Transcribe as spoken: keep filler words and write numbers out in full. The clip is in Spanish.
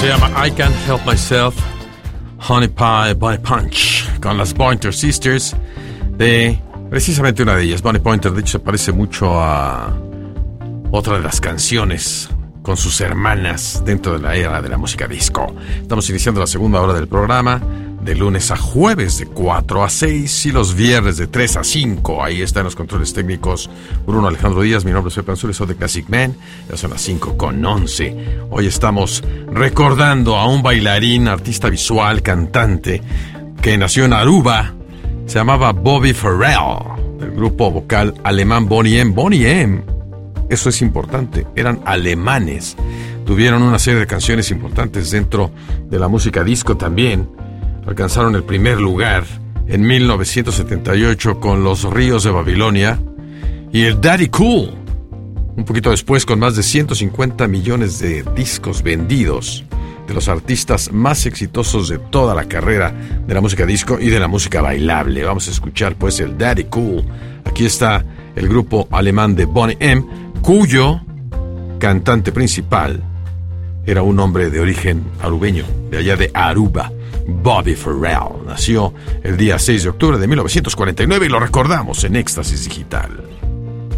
Se llama I Can't Help Myself, Honey Pie by Punch, con las Pointer Sisters, de precisamente una de ellas, Bonnie Pointer. De hecho, se parece mucho a otra de las canciones con sus hermanas dentro de la era de la música disco. Estamos iniciando la segunda hora del programa, de lunes a jueves de cuatro a seis y los viernes de tres a cinco. Ahí están los controles técnicos Bruno Alejandro Díaz. Mi nombre es Pepe Anzules, soy de Classic Man. Ya son las cinco con once. Hoy estamos recordando a un bailarín, artista visual, cantante, que nació en Aruba. Se llamaba Bobby Farrell, del grupo vocal alemán Boney M. Boney M, eso es importante, eran alemanes. Tuvieron una serie de canciones importantes dentro de la música disco también. Alcanzaron el primer lugar en mil novecientos setenta y ocho con Los Ríos de Babilonia y el Daddy Cool, un poquito después, con más de ciento cincuenta millones de discos vendidos, de los artistas más exitosos de toda la carrera de la música disco y de la música bailable. Vamos a escuchar pues el Daddy Cool. Aquí está el grupo alemán de Boney M, cuyo cantante principal era un hombre de origen arubeño, de allá de Aruba. Bobby Farrell nació el día seis de octubre de mil novecientos cuarenta y nueve y lo recordamos en Éxtasis Digital.